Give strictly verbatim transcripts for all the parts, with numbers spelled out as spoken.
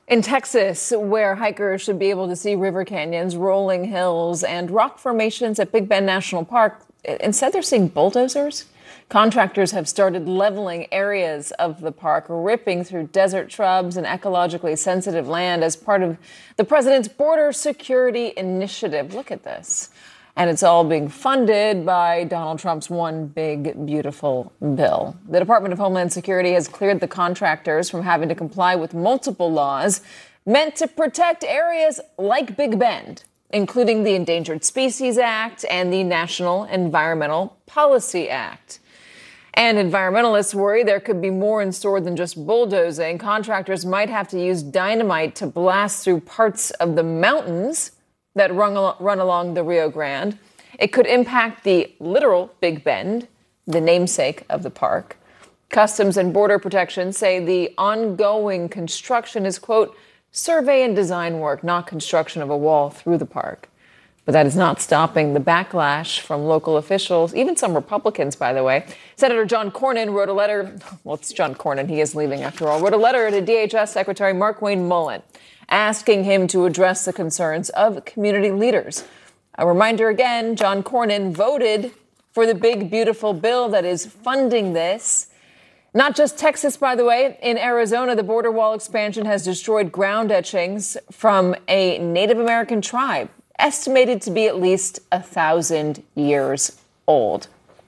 In Texas, where hikers should be able to see river canyons, rolling hills, and rock formations at Big Bend National Park, instead they're seeing bulldozers. Contractors have started leveling areas of the park, ripping through desert shrubs and ecologically sensitive land as part of the president's border security initiative. Look at this. And it's all being funded by Donald Trump's One Big Beautiful Bill. The Department of Homeland Security has cleared the contractors from having to comply with multiple laws meant to protect areas like Big Bend, including the Endangered Species Act and the National Environmental Policy Act. And environmentalists worry there could be more in store than just bulldozing. Contractors might have to use dynamite to blast through parts of the mountains that run, run along the Rio Grande. It could impact the literal Big Bend, the namesake of the park. Customs and Border Protection say the ongoing construction is, quote, survey and design work, not construction of a wall through the park. But that is not stopping the backlash from local officials, even some Republicans, by the way. Senator John Cornyn wrote a letter, well, it's John Cornyn, he is leaving after all, wrote a letter to D H S Secretary Markwayne Mullin, asking him to address the concerns of community leaders. A reminder again, John Cornyn voted for the big, beautiful bill that is funding this. Not just Texas, by the way. In Arizona, the border wall expansion has destroyed ground etchings from a Native American tribe, estimated to be at least a thousand years old.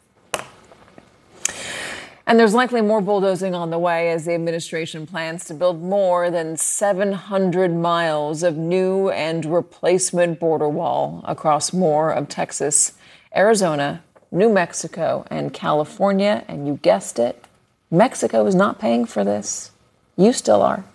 And there's likely more bulldozing on the way as the administration plans to build more than seven hundred miles of new and replacement border wall across more of Texas, Arizona, New Mexico, and California. And you guessed it, Mexico is not paying for this. You still are.